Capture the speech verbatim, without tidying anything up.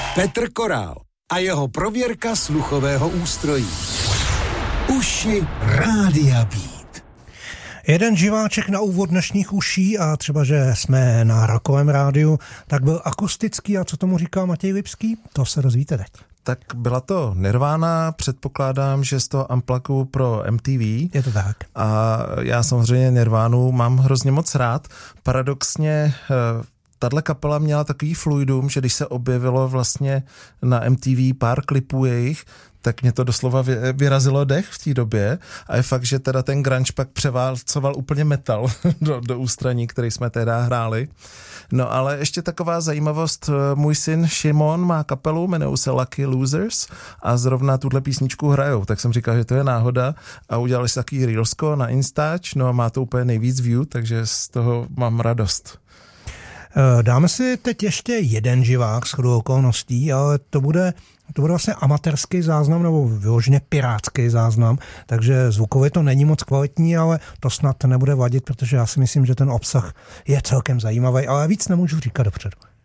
Petr Korál a jeho prověrka sluchového ústrojí. Uši Rádia Beat. Jeden živáček na úvod dnešních uší a třeba, že jsme na Rockovém rádiu, tak byl akustický a co tomu říká Matěj Lipský? To se dozvíte teď. Tak byla to Nirvana, předpokládám, že z toho unplugu pro M T V. Je to tak. A já samozřejmě Nirvánu mám hrozně moc rád. Paradoxně tahle kapela měla takový fluidum, že když se objevilo vlastně na M T V pár klipů jejich, tak mě to doslova vyrazilo dech v té době a je fakt, že teda ten grunge pak převálcoval úplně metal do, do ústraní, který jsme teda hráli. No ale ještě taková zajímavost, můj syn Šimon má kapelu, jmenují se Lucky Losers a zrovna tuhle písničku hrajou, tak jsem říkal, že to je náhoda a udělali si takový reelsko na Instač, no a má to úplně nejvíc view, takže z toho mám radost. Dáme si teď ještě jeden živák shodou okolností, ale to bude, to bude vlastně amatérský záznam nebo vyloženě pirátský záznam, takže zvukově to není moc kvalitní, ale to snad nebude vadit, protože já si myslím, že ten obsah je celkem zajímavý, ale víc nemůžu říkat dopředu.